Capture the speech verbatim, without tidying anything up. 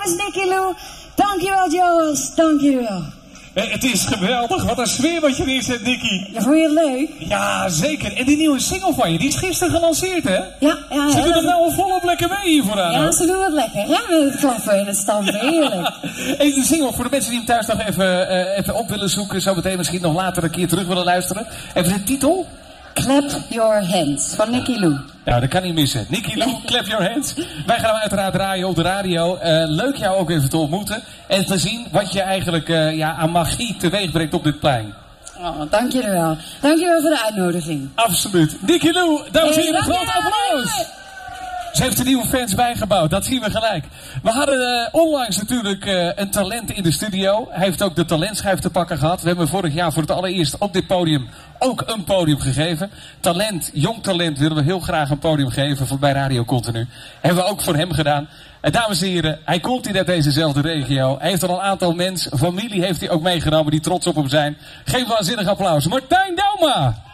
namens Nicky Lou. Dankjewel Joris, dankjewel. Eh, het is geweldig, wat een sfeer wat je erin zet, Nicky. Ja, vond je het leuk? Ja, zeker. En die nieuwe single van je, die is gisteren gelanceerd, hè? Ja, ja. Ze ja, doen dat... het nou volop lekker mee hier vooraan. Ja, ze doen het lekker, hè? Met het klappen en het stampen, heerlijk. Even de single, voor de mensen die hem thuis nog even, uh, even op willen zoeken, zo meteen misschien nog later een keer terug willen luisteren. Even de titel. Clap Your Hands, van Nicky Lou. Nou, dat kan niet missen. Nicky Lou, Clap Your Hands. Wij gaan hem uiteraard draaien op de radio. Uh, leuk jou ook even te ontmoeten. En te zien wat je eigenlijk uh, ja, aan magie teweeg brengt op dit plein. Oh, dankjewel. Dankjewel voor de uitnodiging. Absoluut. Nicky Lou, dames en heren, een groot applaus. Hey. Ze heeft er nieuwe fans bijgebouwd, dat zien we gelijk. We hadden uh, onlangs natuurlijk uh, een talent in de studio. Hij heeft ook de talentschijf te pakken gehad. We hebben vorig jaar voor het allereerst op dit podium ook een podium gegeven. Talent, jong talent willen we heel graag een podium geven voor bij Radio Continu. Hebben we ook voor hem gedaan. En dames en heren, hij komt hier uit dezezelfde regio. Hij heeft al een aantal mensen, familie heeft hij ook meegenomen die trots op hem zijn. Geef een waanzinnig applaus. Martijn Dauma!